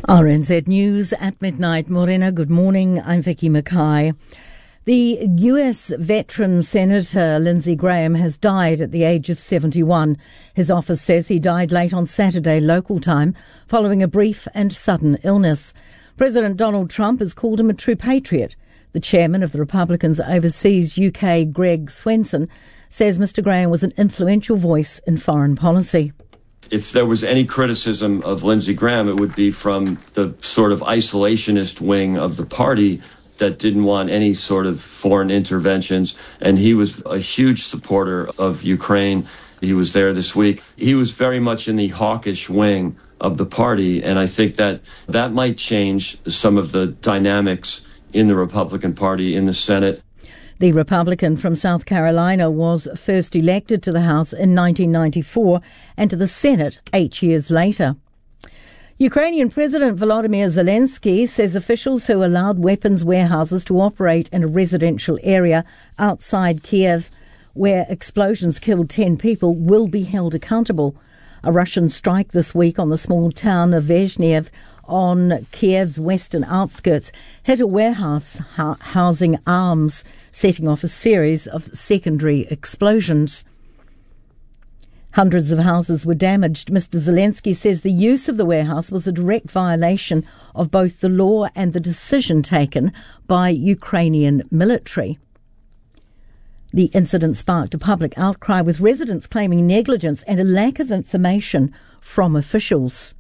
RNZ News at midnight. Morena, good morning. I'm Vicky Mackay. The US veteran Senator Lindsey Graham has died at the age of 71. His office says he died late on Saturday local time following a brief and sudden illness. President Donald Trump has called him a true patriot. The chairman of the Republicans overseas UK, Greg Swenson, says Mr. Graham was an influential voice in foreign policy. If there was any criticism of Lindsey Graham, it would be from the sort of isolationist wing of the party that didn't want any sort of foreign interventions. And he was a huge supporter of Ukraine. He was there this week. He was very much in the hawkish wing of the party. And I think that might change some of the dynamics in the Republican Party in the Senate. The Republican from South Carolina was first elected to the House in 1994 and to the Senate 8 years later. Ukrainian President Volodymyr Zelensky says officials who allowed weapons warehouses to operate in a residential area outside Kiev, where explosions killed 10 people, will be held accountable. A Russian strike this week on the small town of Vezhnev on Kiev's western outskirts hit a warehouse housing arms, setting off a series of secondary explosions. Hundreds of houses were damaged. Mr. Zelensky says the use of the warehouse was a direct violation of both the law and the decision taken by Ukrainian military. The incident sparked a public outcry, with residents claiming negligence and a lack of information from officials.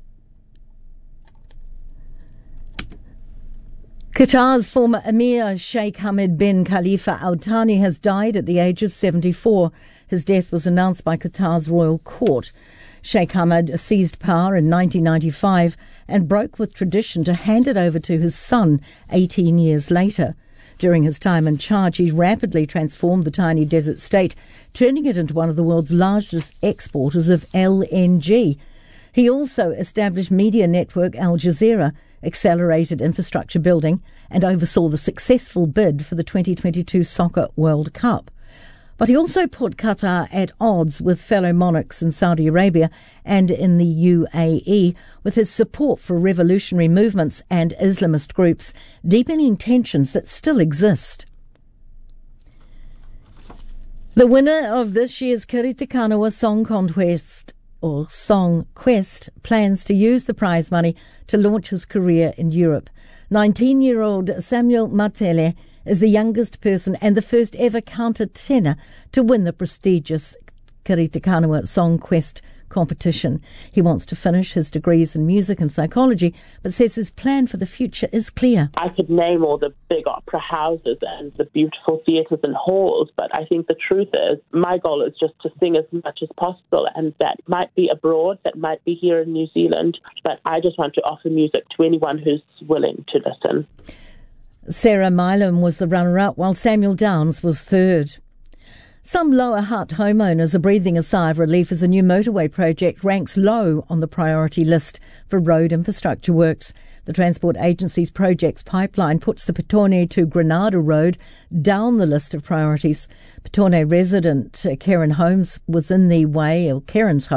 Qatar's former Emir Sheikh Hamad bin Khalifa Al Thani has died at the age of 74. His death was announced by Qatar's royal court. Sheikh Hamad seized power in 1995 and broke with tradition to hand it over to his son 18 years later. During his time in charge, he rapidly transformed the tiny desert state, turning it into one of the world's largest exporters of LNG. He also established media network Al Jazeera, accelerated infrastructure building, and oversaw the successful bid for the 2022 Soccer World Cup. But he also put Qatar at odds with fellow monarchs in Saudi Arabia and in the UAE, with his support for revolutionary movements and Islamist groups, deepening tensions that still exist. The winner of this year's Kiri Te Kanawa Song Contest, or Song Quest, plans to use the prize money to launch his career in Europe. 19-year-old Samuel Matele is the youngest person and the first ever countertenor to win the prestigious Kiri Te Kanawa Song Quest competition. He wants to finish his degrees in music and psychology, but says his plan for the future is clear. I could name all the big opera houses and the beautiful theatres and halls, but I think the truth is my goal is just to sing as much as possible, and that might be abroad, that might be here in New Zealand, but I just want to offer music to anyone who's willing to listen. Sarah Milam was the runner-up, while Samuel Downs was third. Some Lower Hutt homeowners are breathing a sigh of relief as a new motorway project ranks low on the priority list for road infrastructure works. The Transport Agency's projects pipeline puts the Petone to Granada Road down the list of priorities. Petone resident Kieran's home was in the way of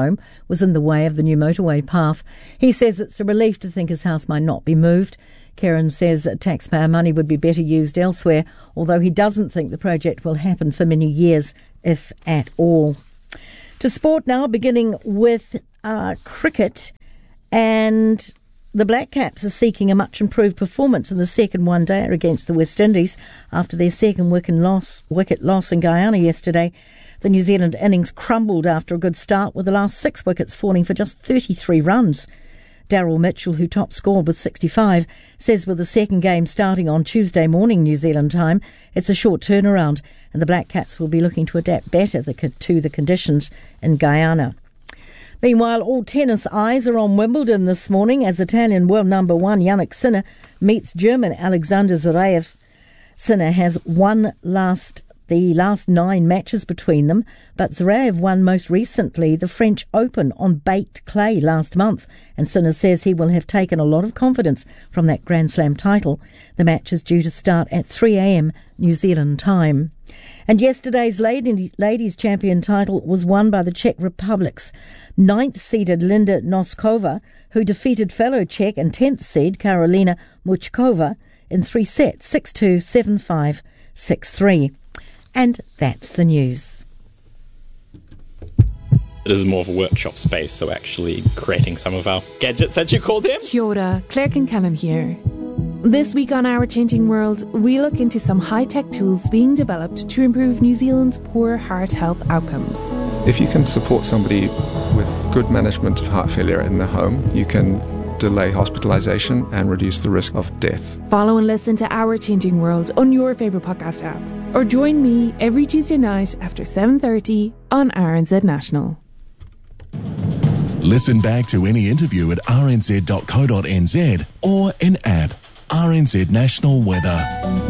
the new motorway path. He says it's a relief to think his house might not be moved. Kieran says taxpayer money would be better used elsewhere, although he doesn't think the project will happen for many years, if at all. To sport now, beginning with cricket, and the Black Caps are seeking a much improved performance in the second one-dayer against the West Indies after their second wicket loss in Guyana yesterday. The New Zealand innings crumbled after a good start, with the last 6 wickets falling for just 33 runs. Daryl Mitchell, who top scored with 65, says with the second game starting on Tuesday morning New Zealand time, it's a short turnaround and the Black Caps will be looking to adapt better to the conditions in Guyana. Meanwhile, all tennis eyes are on Wimbledon this morning as Italian world number 1 Jannik Sinner meets German Alexander Zverev. Sinner has won the last 9 matches between them, but Zverev won most recently the French Open on baked clay last month, and Sinner says he will have taken a lot of confidence from that Grand Slam title. The match is due to start at 3 a.m. New Zealand time. And yesterday's ladies champion title was won by the Czech Republic's 9th-seeded Linda Noskova, who defeated fellow Czech and 10th seed Karolina Muchkova in 3 sets, 6-2, 7-5, 6-3. And that's the news. It is more of a workshop space, so actually creating some of our gadgets, as you call them. Kia ora, Claire Kincannon here. This week on Our Changing World, we look into some high-tech tools being developed to improve New Zealand's poor heart health outcomes. If you can support somebody with good management of heart failure in the home, you can delay hospitalisation and reduce the risk of death. Follow and listen to Our Changing World on your favourite podcast app. Or join me every Tuesday night after 7:30 on RNZ National. Listen back to any interview at rnz.co.nz or in app RNZ National Weather.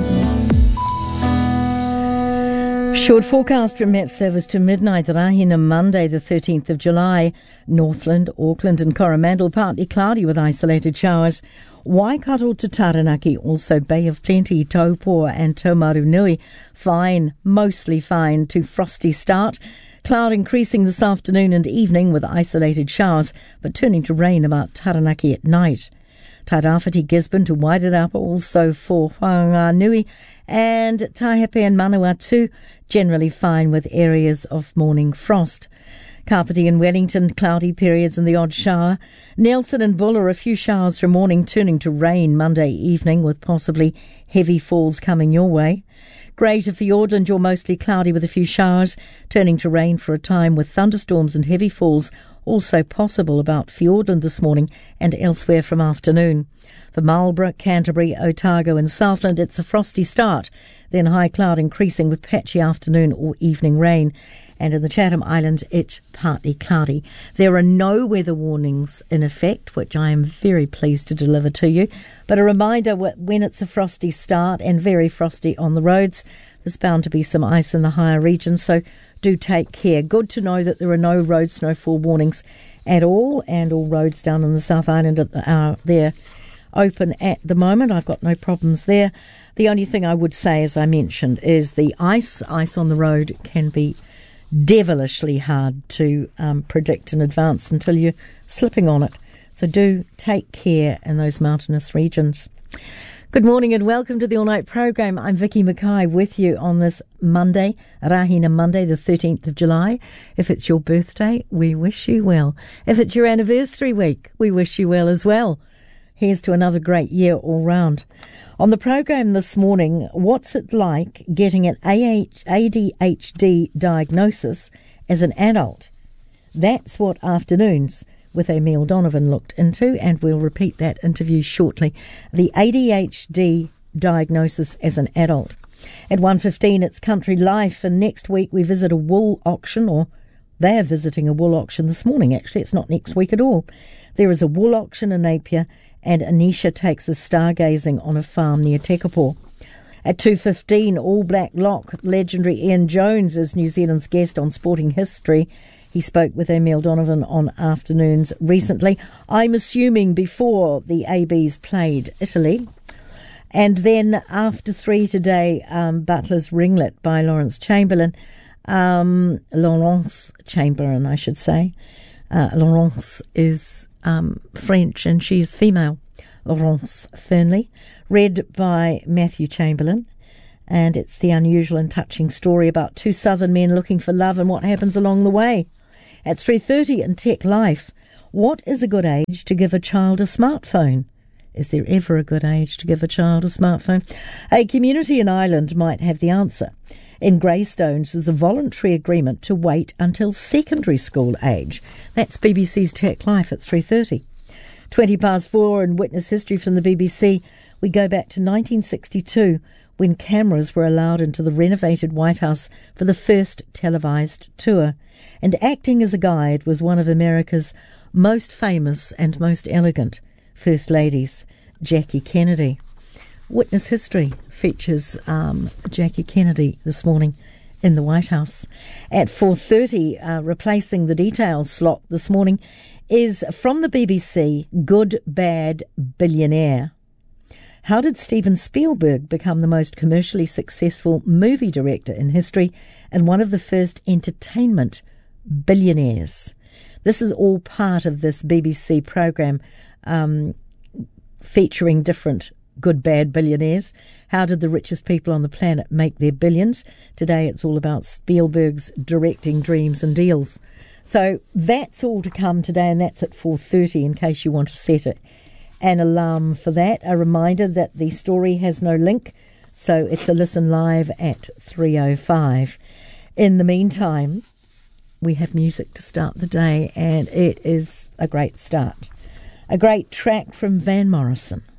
Short forecast from Met Service to midnight. Rahina Monday, the 13th of July. Northland, Auckland and Coromandel partly cloudy with isolated showers. Waikato to Taranaki, also Bay of Plenty, Taupo and Taumarunui. Fine, mostly fine to frosty start. Cloud increasing this afternoon and evening with isolated showers, but turning to rain about Taranaki at night. Tairāwhiti, Gisborne to Wairarapa, also for Whanganui, and Taihape and Manawatu, generally fine with areas of morning frost. Kapiti and Wellington, cloudy periods and the odd shower. Nelson and Buller, a few showers from morning, turning to rain Monday evening with possibly heavy falls coming your way. Greater Fiordland, you're mostly cloudy with a few showers, turning to rain for a time with thunderstorms and heavy falls also possible about Fiordland this morning and elsewhere from afternoon. For Marlborough, Canterbury, Otago and Southland, it's a frosty start, then high cloud increasing with patchy afternoon or evening rain. And in the Chatham Islands, it's partly cloudy. There are no weather warnings in effect, which I am very pleased to deliver to you. But a reminder, when it's a frosty start and very frosty on the roads, there's bound to be some ice in the higher regions, so do take care. Good to know that there are no road snowfall warnings at all, and all roads down in the South Island are there open at the moment. I've got no problems there. The only thing I would say, as I mentioned, is the ice on the road can be devilishly hard to predict in advance until you're slipping on it. So do take care in those mountainous regions. Good morning and welcome to the All Night program. I'm Vicky Mackay with you on this Monday, Rahina Monday, the 13th of July. If it's your birthday, we wish you well. If it's your anniversary week, we wish you well as well. Here's to another great year all round. On the program this morning, what's it like getting an ADHD diagnosis as an adult? That's what Afternoons with Emile Donovan looked into, and we'll repeat that interview shortly. The ADHD diagnosis as an adult. At 1:15, it's Country Life, and next week we visit a wool auction, or they're visiting a wool auction this morning, actually. It's not next week at all. There is a wool auction in Napier, and Anisha takes us stargazing on a farm near Tekapo. At 2:15, All Black Lock legendary Ian Jones is New Zealand's guest on Sporting History. He spoke with Emile Donovan on Afternoons recently. I'm assuming before the ABs played Italy. And then after 3 today, Butler's Ringlet by Lawrence Chamberlain. Laurence Chamberlain, I should say. Laurence is French and she is female. Laurence Fernley, read by Matthew Chamberlain. And it's the unusual and touching story about two southern men looking for love and what happens along the way. At 3:30 in Tech Life, what is a good age to give a child a smartphone? Is there ever a good age to give a child a smartphone? A community in Ireland might have the answer. In Greystones, there's a voluntary agreement to wait until secondary school age. That's BBC's Tech Life at 3:30. 4:20 in Witness History from the BBC, we go back to 1962 when cameras were allowed into the renovated White House for the first televised tour. And acting as a guide was one of America's most famous and most elegant First Ladies, Jackie Kennedy. Witness History features Jackie Kennedy this morning in the White House. At 4:30, replacing the details slot this morning, is from the BBC, Good Bad Billionaire. How did Steven Spielberg become the most commercially successful movie director in history and one of the first entertainment billionaires? This is all part of this BBC program featuring different good, bad billionaires. How did the richest people on the planet make their billions? Today it's all about Spielberg's directing dreams and deals. So that's all to come today, and that's at 4:30 in case you want to set an alarm for that. A reminder that the story has no link, so it's a listen live at 3:05. In the meantime, we have music to start the day, and it is a great start. A great track from Van Morrison.